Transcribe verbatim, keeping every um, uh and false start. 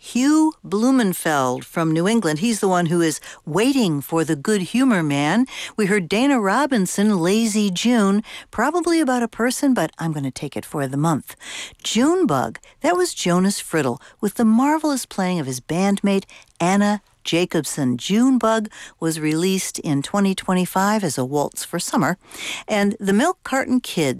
Hugh Blumenfeld from New England. He's the one who is waiting for the Good Humor Man. We heard Dana Robinson, Lazy June, probably about a person, but I'm going to take it for the month. Junebug, that was Jonas Friddle with the marvelous playing of his bandmate Anna Jacobson. Junebug was released in twenty twenty-five as a waltz for summer. And the Milk Carton Kids